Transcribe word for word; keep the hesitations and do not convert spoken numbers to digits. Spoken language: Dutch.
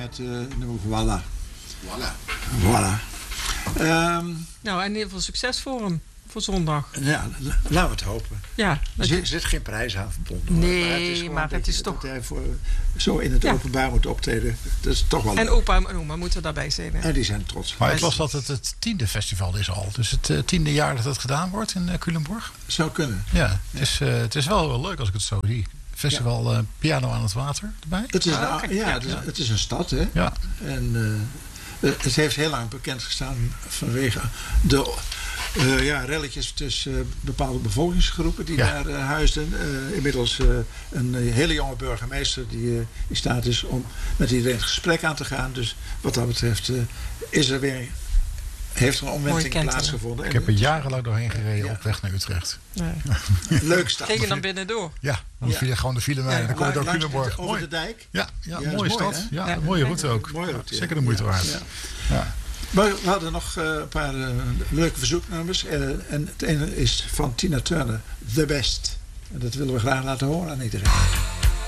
met uh, nummer Voilà. Voilà. Voilà. Um, nou, en heel veel succes voor hem. Voor zondag. Ja, laten we het hopen. Ja, er zit, zit geen prijs aan verbonden. Nee, maar het is, maar het is toch... Dat hij voor, zo in het ja. openbaar moet optreden. Dat is toch wel en opa en oma moeten daarbij zijn. Hè? En die zijn trots. Maar het was dat het het tiende festival is al. Dus het uh, tiende jaar dat het gedaan wordt in uh, Culemborg. Zou kunnen. Ja, het is, uh, het is wel wel leuk als ik het zo zie. Festival uh, Piano aan het Water erbij. Het is, oh, een, ja, ja. Het, is, het is een stad, hè? Ja. En uh, het heeft heel lang bekend gestaan vanwege de... Uh, ja, relletjes tussen uh, bepaalde bevolkingsgroepen die ja. daar uh, huisden. Uh, inmiddels uh, een uh, hele jonge burgemeester die uh, in staat is om met iedereen het gesprek aan te gaan. Dus wat dat betreft uh, is er weer, heeft er een omwenteling plaatsgevonden. Ik heb er jarenlang doorheen gereden ja. op weg naar Utrecht. Nee. Leuk stad. Ging je dan binnen door? Ja, dan viel je gewoon de file mee. Ja, en dan kom je door Culemborg. Over mooi. De dijk? Ja, ja, ja mooi, mooie stad. Ja, ja, een mooie route ook. Mooie route, ja. Zeker de moeite waard. Ja. Ja. Maar we hadden nog uh, een paar uh, leuke verzoeknummers. Uh, en het ene is van Tina Turner, The Best. En dat willen we graag laten horen aan iedereen.